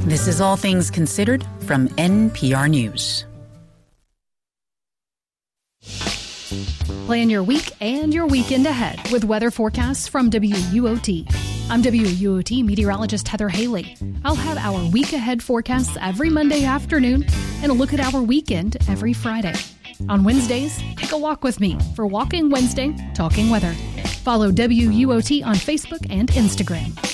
This is All Things Considered from NPR News. Plan your week and your weekend ahead with weather forecasts from WUOT. I'm WUOT meteorologist Heather Haley. I'll have our week ahead forecasts every Monday afternoon and a look at our weekend every Friday. On Wednesdays, take a walk with me for Walking Wednesday, Talking Weather. Follow WUOT on Facebook and Instagram.